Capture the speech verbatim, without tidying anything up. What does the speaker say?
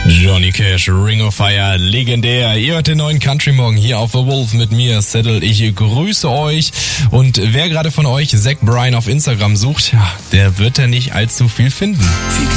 Johnny Cash, Ring of Fire, legendär. Ihr hört den neuen Country Morgen hier auf The Wolf mit mir, Saddle. Ich grüße euch. Und wer gerade von euch Zach Bryan auf Instagram sucht, ja, der wird da nicht allzu viel finden.